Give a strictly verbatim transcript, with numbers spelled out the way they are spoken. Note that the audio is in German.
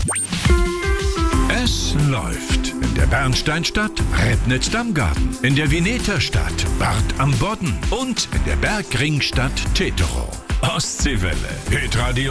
Es läuft in der Bernsteinstadt Rednitz-Damgarten, in der Vineterstadt Bad am Bodden und in der Bergringstadt Teterow. Ostseewelle, Hitradio